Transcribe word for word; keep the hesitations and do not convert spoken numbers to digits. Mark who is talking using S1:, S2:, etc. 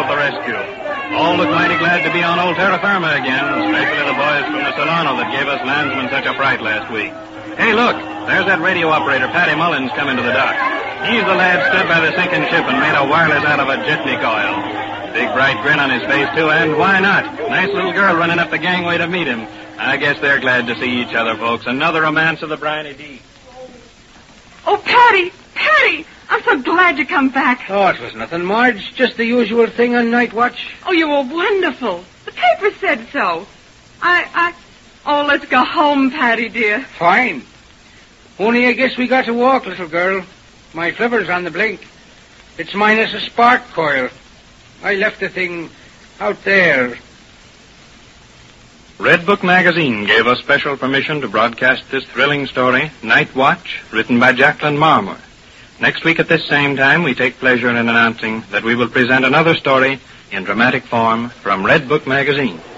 S1: of the rescue. All look mighty glad to be on old terra firma again, especially the boys from the Solano that gave us landsmen such a fright last week. Hey, look, there's that radio operator, Paddy Mullins, coming to the dock. He's the lad stood by the sinking ship and made a wireless out of a jitney coil. Big bright grin on his face, too, and why not? Nice little girl running up the gangway to meet him. I guess they're glad to see each other, folks. Another romance of the briny deep.
S2: Oh, Patty! Patty! I'm so glad you come back.
S3: Oh, it was nothing, Marge. Just the usual thing on night watch.
S2: Oh, you were wonderful. The paper said so. I, I... Oh, let's go home, Patty, dear.
S3: Fine. Only I guess we got to walk, little girl. My flivver's on the blink. It's minus a spark coil. I left the thing out there.
S1: Red Book Magazine gave us special permission to broadcast this thrilling story, Night Watch, written by Jacqueline Marmor. Next week at this same time, we take pleasure in announcing that we will present another story in dramatic form from Red Book Magazine.